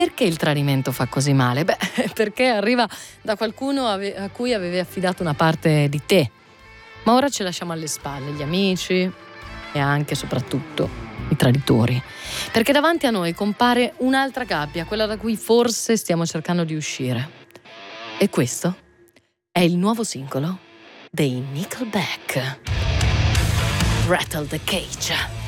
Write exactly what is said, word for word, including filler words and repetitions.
Perché il tradimento fa così male? Beh, perché arriva da qualcuno ave- a cui avevi affidato una parte di te, ma ora ce lasciamo alle spalle gli amici e anche e soprattutto i traditori, perché davanti a noi compare un'altra gabbia, quella da cui forse stiamo cercando di uscire. E questo è il nuovo singolo dei Nickelback, Rattle the Cage.